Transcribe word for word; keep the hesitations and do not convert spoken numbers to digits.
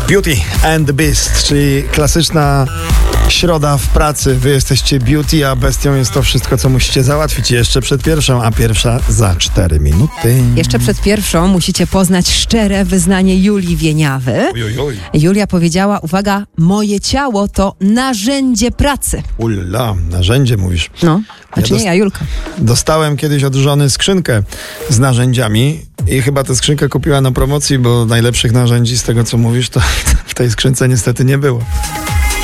Beauty and the Beast, czyli klasyczna środa w pracy. Wy jesteście Beauty, a bestią jest to wszystko, co musicie załatwić jeszcze przed pierwszą, a pierwsza za cztery minuty. Jeszcze przed pierwszą musicie poznać szczere wyznanie Julii Wieniawy. Oj, oj, oj. Julia powiedziała, uwaga, moje ciało to narzędzie pracy. Ulla, narzędzie mówisz. No, znaczy Ja nie ja, Julka. Dostałem kiedyś od żony skrzynkę z narzędziami i chyba tę skrzynkę kupiła na promocji, bo najlepszych narzędzi z tego, co mówisz, to w tej skrzynce niestety nie było.